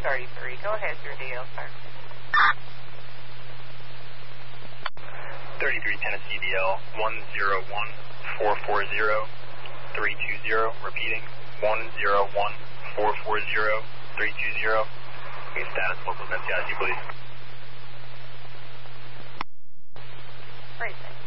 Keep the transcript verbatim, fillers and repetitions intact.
thirty-three. Go ahead, your D L, sir. thirty-three Tennessee D L, one zero one four four zero three two zero. Repeating, one zero one four four zero three two zero. Your status, local N C I C, please. Precinct.